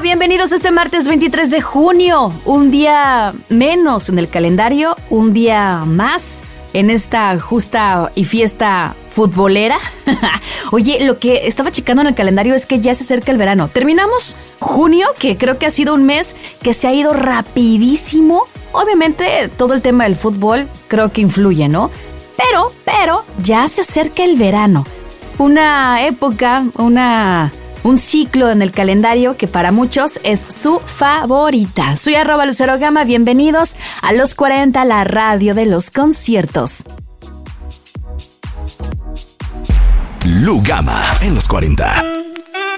Bienvenidos este martes 23 de junio, un día menos en el calendario, un día más en esta justa y fiesta futbolera. Oye, lo que estaba checando en el calendario es que ya se acerca el verano. Terminamos junio, que creo que ha sido un mes que se ha ido rapidísimo. Obviamente todo el tema del fútbol creo que influye, ¿no? Pero ya se acerca el verano. Una época, un ciclo en el calendario que para muchos es su favorita. Soy @LuceroGama, bienvenidos a Los 40, la radio de los conciertos. Lu Gama en Los 40.